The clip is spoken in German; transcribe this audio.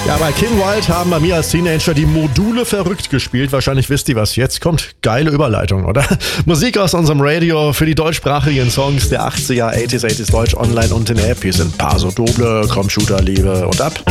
Ja, bei Kim Wilde haben bei mir als Teenager die Module verrückt gespielt. Wahrscheinlich wisst ihr, was jetzt kommt. Geile Überleitung, oder? Musik aus unserem Radio für die deutschsprachigen Songs der 80er, 80s Deutsch online und in der App. Hier sind Paso Doble, Computerliebe und ab.